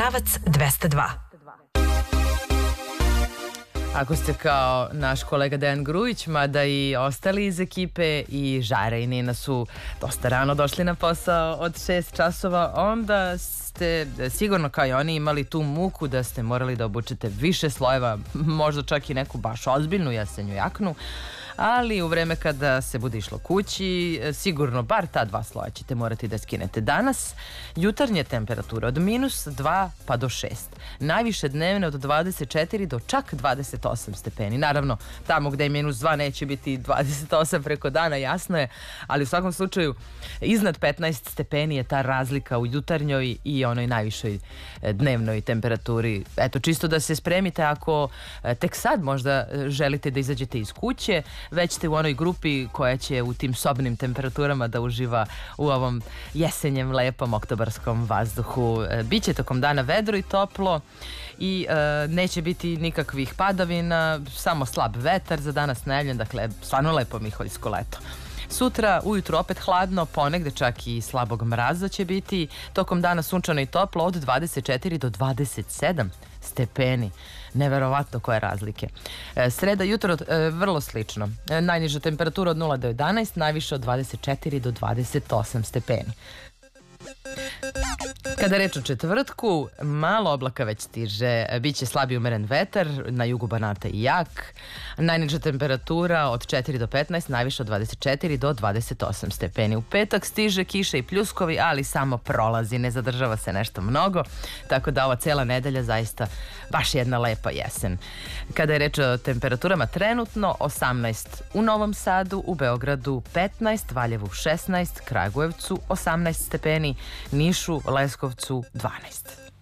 pravac 202. Ako ste kao naš kolega Dejan Grujić, mada i ostali iz ekipe i Žare i Nina su dosta rano došli na posao od 6 časova, onda ste sigurno kao i oni imali tu muku da ste morali da obučete više slojeva, možda čak i neku baš ozbiljnu jesenju jaknu, ali u vreme kada se bude išlo kući, sigurno bar ta 2 sloja ćete morati da skinete. Danas jutarnje temperature od -2 pa do 6. Najviše dnevne od 24 do čak 28 stepeni. Naravno, tamo gde je -2 neće biti 28 preko dana, jasno je, ali u svakom slučaju iznad 15 stepeni je ta razlika u jutarnjoj i onoj najvišoj dnevnoj temperaturi. Eto, čisto da se spremite ako tek sad možda želite da izađete iz kuće, već ste u onoj grupi koja će u tim sobnim temperaturama da uživa u ovom jesenjem lepom oktobarskom vazduhu. Biće tokom dana vedro i toplo i neće biti nikakvih padavina, samo slab vetar za danas najavljen, dakle stvarno lepo miholjsko leto. Sutra ujutro opet hladno, ponegde čak i slabog mraza će biti, tokom dana sunčano i toplo od 24 do 27 stepeni. Neverovatno koje razlike. Sreda jutro vrlo slično. Najniža temperatura od 0 do 11, najviše od 24 do 28 stepeni. Kada reč o četvrtku, malo oblaka već stiže. Biće slab i umeren vetar, na jugu Banata i jak. Najniža temperatura od 4 do 15, najviše od 24 do 28 stepeni. U petak stiže kiša i pljuskovi, ali samo prolazi, ne zadržava se nešto mnogo, tako da ova cela nedelja zaista baš jedna lepa jesen. Kada je reč o temperaturama trenutno, 18 u Novom Sadu, u Beogradu 15, Valjevu 16, Kragujevcu 18 stepeni, Nišu, Leskovcu 12.